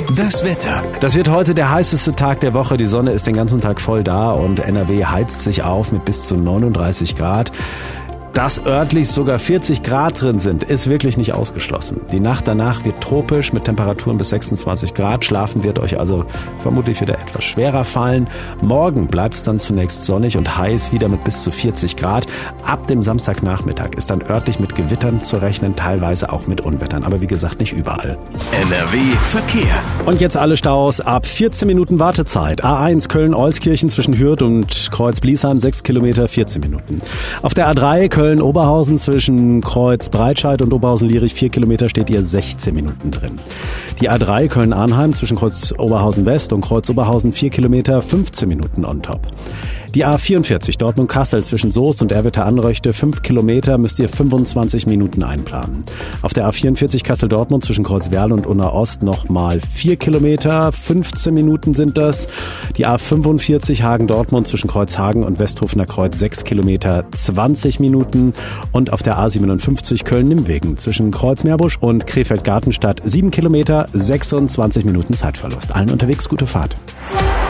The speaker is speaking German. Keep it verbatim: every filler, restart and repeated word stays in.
Das Wetter. Das wird heute der heißeste Tag der Woche. Die Sonne ist den ganzen Tag voll da und N R W heizt sich auf mit bis zu neununddreißig Grad. Dass örtlich sogar vierzig Grad drin sind, ist wirklich nicht ausgeschlossen. Die Nacht danach wird tropisch mit Temperaturen bis sechsundzwanzig Grad. Schlafen wird euch also vermutlich wieder etwas schwerer fallen. Morgen bleibt es dann zunächst sonnig und heiß, wieder mit bis zu vierzig Grad. Ab dem Samstagnachmittag ist dann örtlich mit Gewittern zu rechnen, teilweise auch mit Unwettern. Aber wie gesagt, nicht überall. N R W Verkehr. Und jetzt alle Staus ab vierzehn Minuten Wartezeit. A eins Köln-Euskirchen zwischen Hürth und Kreuz-Bliesheim, sechs Kilometer, vierzehn Minuten. Auf der A drei Köln-Oberhausen zwischen Kreuz-Breitscheid und Oberhausen-Lierich, vier Kilometer, steht ihr sechzehn Minuten drin. Die A drei Köln-Arnheim zwischen Kreuz-Oberhausen-West und Kreuz-Oberhausen, vier Kilometer, fünfzehn Minuten on top. Die A vierundvierzig Dortmund-Kassel zwischen Soest und Erwitte-Anröchte, fünf Kilometer, müsst ihr fünfundzwanzig Minuten einplanen. Auf der A vierundvierzig Kassel-Dortmund zwischen Kreuzwerl und Unna-Ost nochmal vier Kilometer, fünfzehn Minuten sind das. Die A fünfundvierzig Hagen-Dortmund zwischen Kreuzhagen und Westhofener Kreuz, sechs Kilometer, zwanzig Minuten. Und auf der A siebenundfünfzig Köln-Nimwegen zwischen Kreuz-Meerbusch und Krefeld-Gartenstadt, sieben Kilometer, sechsundzwanzig Minuten Zeitverlust. Allen unterwegs gute Fahrt.